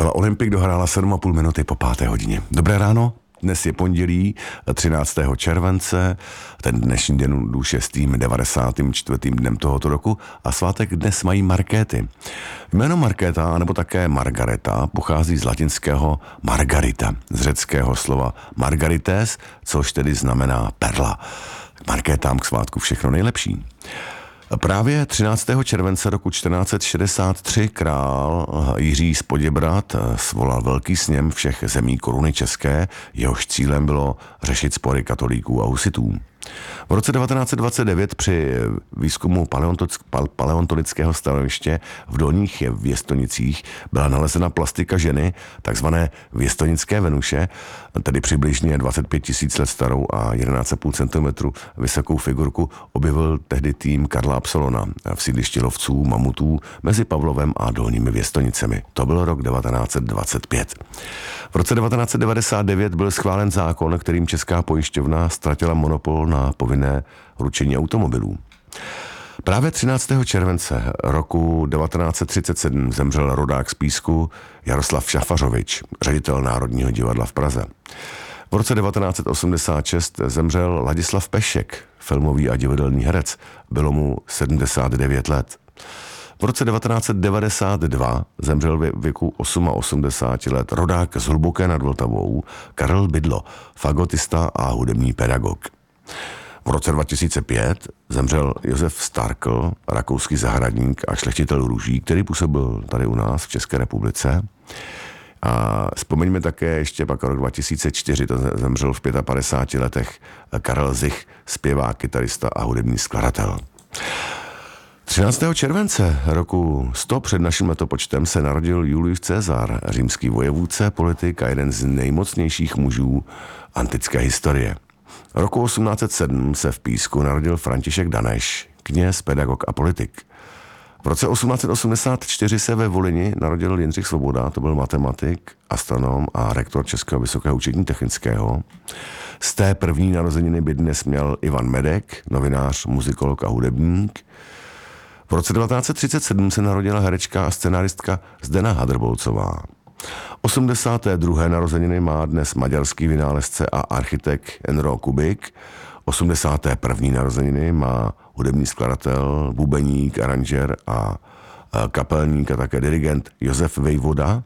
Kapela Olympik dohrála 7,5 minuty po 5. hodině. Dobré ráno, dnes je pondělí 13. července, ten dnešní den už je s tím 94. dnem tohoto roku a svátek dnes mají Markéty. Jméno Markéta, nebo také Margareta, pochází z latinského margarita, z řeckého slova margarites, což tedy znamená perla. Markétám k svátku všechno nejlepší. Právě 13. července roku 1463 král Jiří z Poděbrad svolal velký sněm všech zemí koruny české, jehož cílem bylo řešit spory katolíků a husitů. V roce 1929 při výzkumu paleontologického stanoviště v Dolních Věstonicích byla nalezena plastika ženy, takzvané věstonické Venuše, tedy přibližně 25 000 let starou a 11,5 cm vysokou figurku objevil tehdy tým Karla Absolona v sídlišti lovců mamutů mezi Pavlovem a Dolními Věstonicemi. To byl rok 1925. V roce 1999 byl schválen zákon, kterým Česká pojišťovna ztratila monopol na povinné ručení automobilů. Právě 13. července roku 1937 zemřel rodák z Písku Jaroslav Šafařovič, ředitel Národního divadla v Praze. V roce 1986 zemřel Ladislav Pešek, filmový a divadelní herec. Bylo mu 79 let. V roce 1992 zemřel ve věku 88 let rodák z Hluboké nad Vltavou Karel Bydlo, fagotista a hudební pedagog. V roce 2005 zemřel Josef Starkl, rakouský zahradník a šlechtitel růží, který působil tady u nás v České republice. A vzpomeňme také ještě pak rok 2004, to zemřel v 55 letech Karel Zich, zpěvák, kytarista a hudební skladatel. 13. července roku 100 před naším letopočtem se narodil Julius Caesar, římský vojevůdce, politik a jeden z nejmocnějších mužů antické historie. Roku 1807 se v Písku narodil František Daneš, kněz, pedagog a politik. V roce 1884 se ve Volyni narodil Jindřich Svoboda, to byl matematik, astronom a rektor Českého vysokého učení technického. Z té první narozeniny by dnes měl Ivan Medek, novinář, muzikolog a hudebník. V roce 1937 se narodila herečka a scenáristka Zdena Hadrbolcová. 82. narozeniny má dnes maďarský vynálezce a architekt Enro Kubik. 81. narozeniny má hudební skladatel, bubeník, aranžér a kapelník a také dirigent Josef Vejvoda.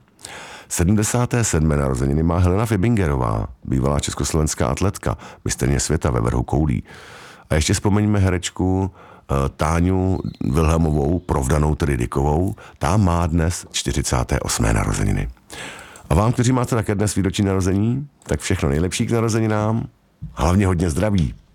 77. narozeniny má Helena Fibingerová, bývalá československá atletka, mistryně světa ve vrhu koulí. A ještě vzpomeňme herečku Táňu Vilhelmovou, provdanou tedy Dykovou, ta má dnes 48. narozeniny. A vám, kteří máte také dnes výročí narození, tak všechno nejlepší k narozeninám, hlavně hodně zdraví.